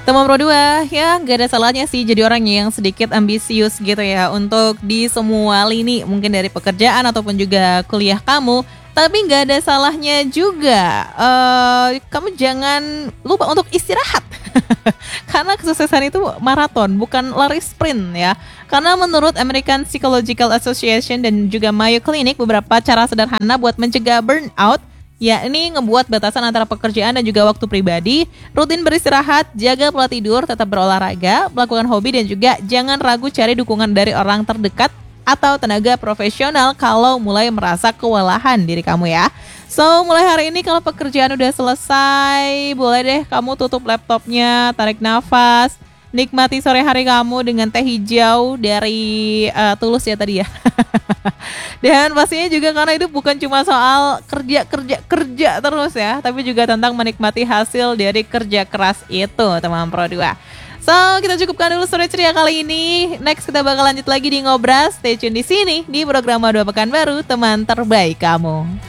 Teman Pro 2, ya nggak ada salahnya sih jadi orang yang sedikit ambisius gitu ya untuk di semua lini, mungkin dari pekerjaan ataupun juga kuliah kamu. Tapi nggak ada salahnya juga, kamu jangan lupa untuk istirahat. Karena kesuksesan itu maraton, bukan lari sprint ya. Karena menurut American Psychological Association dan juga Mayo Clinic, beberapa cara sederhana buat mencegah burnout, ya, ini ngebuat batasan antara pekerjaan dan juga waktu pribadi, rutin beristirahat, jaga pola tidur, tetap berolahraga, melakukan hobi, dan juga jangan ragu cari dukungan dari orang terdekat atau tenaga profesional kalau mulai merasa kewalahan diri kamu ya. So, mulai hari ini kalau pekerjaan udah selesai, boleh deh kamu tutup laptopnya, tarik nafas, nikmati sore hari kamu dengan teh hijau dari Tulus ya tadi ya. Dan pastinya juga karena itu bukan cuma soal kerja terus ya, tapi juga tentang menikmati hasil dari kerja keras itu, teman Pro 2. So, kita cukupkan dulu story ceria kali ini. Next kita bakal lanjut lagi di Ngobras. Stay tune di sini di program 2 Pekan Baru, teman terbaik kamu.